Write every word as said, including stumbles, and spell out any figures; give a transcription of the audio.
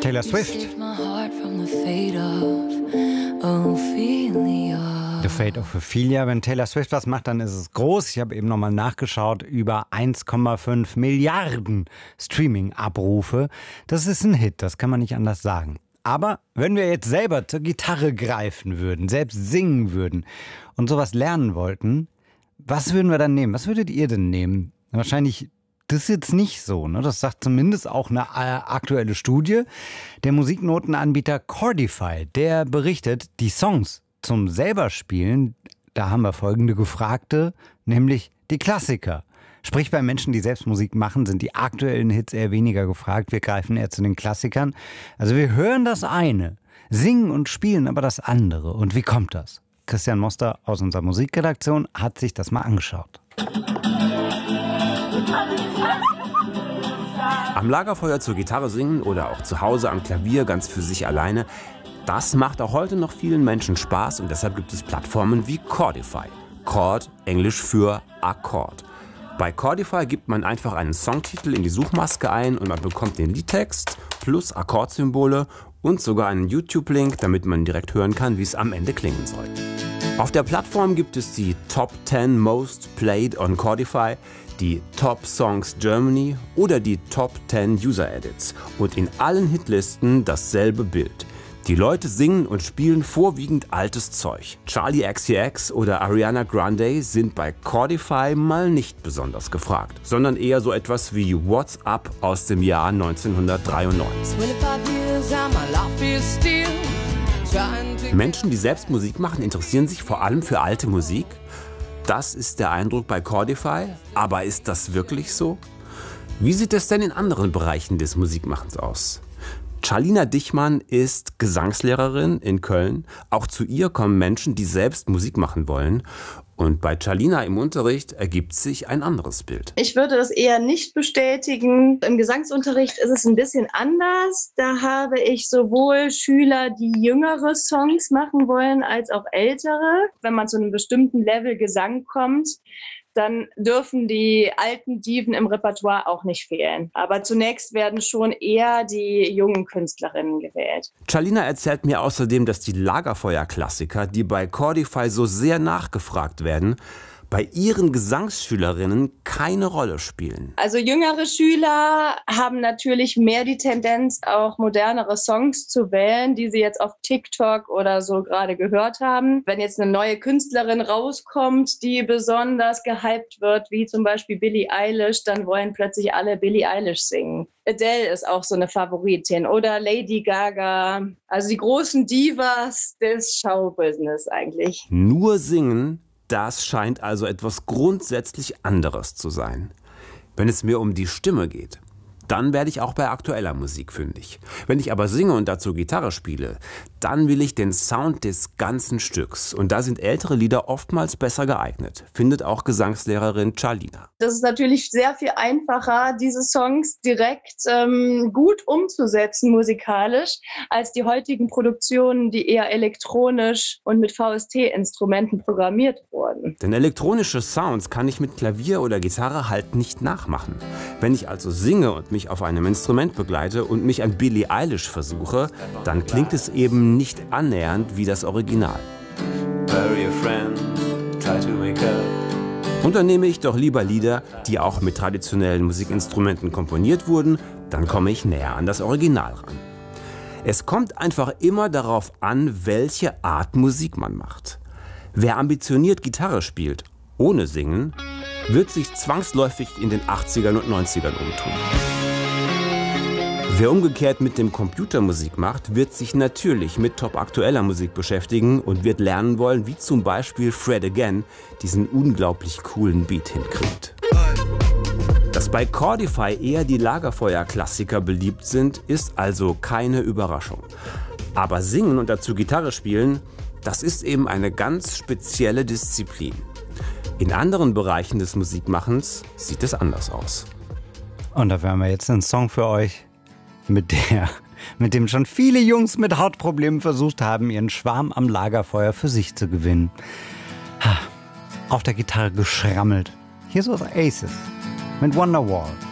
Taylor Swift. The Fate of Ophelia. Wenn Taylor Swift was macht, dann ist es groß. Ich habe eben nochmal nachgeschaut, über eins Komma fünf Milliarden Streaming-Abrufe. Das ist ein Hit, das kann man nicht anders sagen. Aber wenn wir jetzt selber zur Gitarre greifen würden, selbst singen würden und sowas lernen wollten, was würden wir dann nehmen? Was würdet ihr denn nehmen? Wahrscheinlich das ist jetzt nicht so, ne? Das sagt zumindest auch eine äh, aktuelle Studie. Der Musiknotenanbieter Chordify, der berichtet, die Songs zum selber spielen, da haben wir folgende Gefragte, nämlich die Klassiker. Sprich, bei Menschen, die selbst Musik machen, sind die aktuellen Hits eher weniger gefragt. Wir greifen eher zu den Klassikern. Also wir hören das eine, singen und spielen aber das andere. Und wie kommt das? Christian Moster aus unserer Musikredaktion hat sich das mal angeschaut. Am Lagerfeuer zur Gitarre singen oder auch zu Hause am Klavier ganz für sich alleine, das macht auch heute noch vielen Menschen Spaß und deshalb gibt es Plattformen wie Chordify. Chord, Englisch für Akkord. Bei Chordify gibt man einfach einen Songtitel in die Suchmaske ein und man bekommt den Liedtext plus Akkordsymbole und sogar einen YouTube-Link, damit man direkt hören kann, wie es am Ende klingen soll. Auf der Plattform gibt es die Top zehn Most Played on Chordify, die Top Songs Germany oder die Top zehn User Edits. Und in allen Hitlisten dasselbe Bild. Die Leute singen und spielen vorwiegend altes Zeug. Charli X C X oder Ariana Grande sind bei Chordify mal nicht besonders gefragt, sondern eher so etwas wie What's Up aus dem Jahr neunzehnhundertdreiundneunzig. Menschen, die selbst Musik machen, interessieren sich vor allem für alte Musik. Das ist der Eindruck bei Chordify. Aber ist das wirklich so? Wie sieht es denn in anderen Bereichen des Musikmachens aus? Charlina Dichmann ist Gesangslehrerin in Köln. Auch zu ihr kommen Menschen, die selbst Musik machen wollen. Und bei Charlina im Unterricht ergibt sich ein anderes Bild. Ich würde das eher nicht bestätigen. Im Gesangsunterricht ist es ein bisschen anders. Da habe ich sowohl Schüler, die jüngere Songs machen wollen, als auch ältere. Wenn man zu einem bestimmten Level Gesang kommt, dann dürfen die alten Diven im Repertoire auch nicht fehlen. Aber zunächst werden schon eher die jungen Künstlerinnen gewählt. Charlina erzählt mir außerdem, dass die Lagerfeuer-Klassiker, die bei Chordify so sehr nachgefragt werden, bei ihren Gesangsschülerinnen keine Rolle spielen. Also jüngere Schüler haben natürlich mehr die Tendenz, auch modernere Songs zu wählen, die sie jetzt auf TikTok oder so gerade gehört haben. Wenn jetzt eine neue Künstlerin rauskommt, die besonders gehypt wird, wie zum Beispiel Billie Eilish, dann wollen plötzlich alle Billie Eilish singen. Adele ist auch so eine Favoritin oder Lady Gaga. Also die großen Divas des Showbusiness eigentlich. Nur singen, das scheint also etwas grundsätzlich anderes zu sein. Wenn es mir um die Stimme geht, dann werde ich auch bei aktueller Musik fündig. Wenn ich aber singe und dazu Gitarre spiele, dann will ich den Sound des ganzen Stücks. Und da sind ältere Lieder oftmals besser geeignet, findet auch Gesangslehrerin Charlina. Das ist natürlich sehr viel einfacher, diese Songs direkt ähm, gut umzusetzen musikalisch, als die heutigen Produktionen, die eher elektronisch und mit V S T-Instrumenten programmiert wurden. Denn elektronische Sounds kann ich mit Klavier oder Gitarre halt nicht nachmachen. Wenn ich also singe und mich auf einem Instrument begleite und mich an Billie Eilish versuche, dann klingt es eben nicht annähernd wie das Original. Und dann nehme ich doch lieber Lieder, die auch mit traditionellen Musikinstrumenten komponiert wurden, dann komme ich näher an das Original ran. Es kommt einfach immer darauf an, welche Art Musik man macht. Wer ambitioniert Gitarre spielt, ohne Singen, wird sich zwangsläufig in den achtzigern und neunzigern umtun. Wer umgekehrt mit dem Computer Musik macht, wird sich natürlich mit top-aktueller Musik beschäftigen und wird lernen wollen, wie zum Beispiel Fred Again diesen unglaublich coolen Beat hinkriegt. Dass bei Chordify eher die Lagerfeuer-Klassiker beliebt sind, ist also keine Überraschung. Aber singen und dazu Gitarre spielen, das ist eben eine ganz spezielle Disziplin. In anderen Bereichen des Musikmachens sieht es anders aus. Und dafür haben wir jetzt einen Song für euch, mit der, mit dem schon viele Jungs mit Hautproblemen versucht haben, ihren Schwarm am Lagerfeuer für sich zu gewinnen. Ha, auf der Gitarre geschrammelt. Hier ist was Aces mit Wonderwall.